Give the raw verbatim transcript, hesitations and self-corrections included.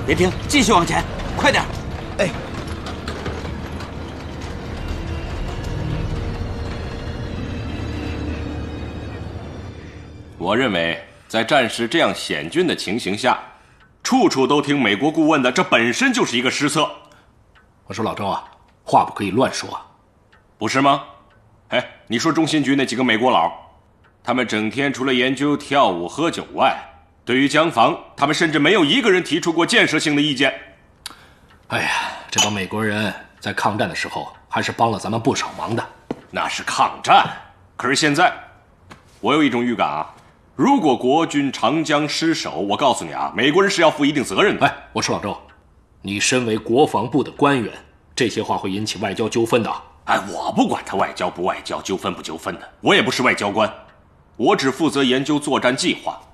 别停，继续往前，快点！ 哎， 我认为，在战事这样险峻的情形下，处处都听美国顾问的，这本身就是一个失策。 我说老周啊，话不可以乱说啊， 不是吗？哎，你说中心局那几个美国佬，他们整天除了研究跳舞喝酒外，对于江防，他们甚至没有一个人提出过建设性的意见。 哎呀，这帮美国人在抗战的时候还是帮了咱们不少忙的。 那是抗战，可是现在，我有一种预感啊，如果国军长江失守，我告诉你啊，美国人是要负一定责任的。 哎，我说老周，你身为国防部的官员，这些话会引起外交纠纷的。 哎，我不管他外交不外交，纠纷不纠纷的，我也不是外交官，我只负责研究作战计划。